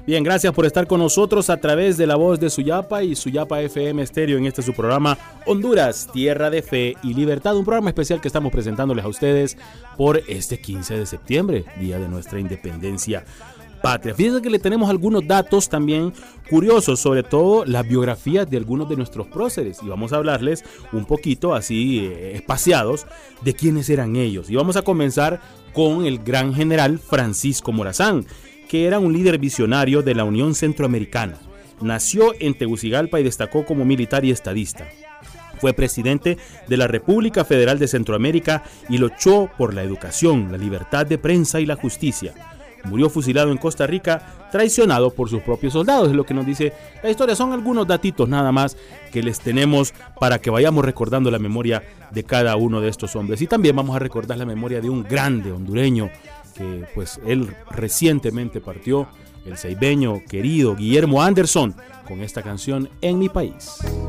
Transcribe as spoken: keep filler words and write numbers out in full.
Bien, gracias por estar con nosotros a través de la voz de Suyapa y Suyapa F M Estéreo en este su programa Honduras, Tierra de Fe y Libertad, un programa especial que estamos presentándoles a ustedes por este quince de septiembre, día de nuestra independencia patria. Fíjense que le tenemos algunos datos también curiosos, sobre todo las biografías de algunos de nuestros próceres, y vamos a hablarles un poquito así eh, espaciados de quiénes eran ellos. Y vamos a comenzar con el gran general Francisco Morazán, que era un líder visionario de la Unión Centroamericana. Nació en Tegucigalpa y destacó como militar y estadista. Fue presidente de la República Federal de Centroamérica y luchó por la educación, la libertad de prensa y la justicia. Murió fusilado en Costa Rica, traicionado por sus propios soldados, es lo que nos dice la historia. Son algunos datitos nada más que les tenemos para que vayamos recordando la memoria de cada uno de estos hombres. Y también vamos a recordar la memoria de un grande hondureño que pues él recientemente partió, el ceibeño querido Guillermo Anderson, con esta canción En mi país.